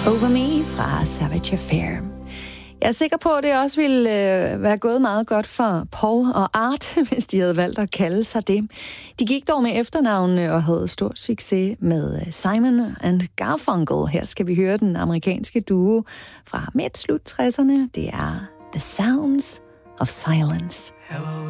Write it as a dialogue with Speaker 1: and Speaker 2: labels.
Speaker 1: Over Me fra Savage Affair. Jeg er sikker på, at det også ville være gået meget godt for Paul og Art, hvis de havde valgt at kalde sig det. De gik dog med efternavnene og havde stor succes med Simon and Garfunkel. Her skal vi høre den amerikanske duo fra midt-slut 60'erne. Det er The Sounds of Silence.
Speaker 2: Hello.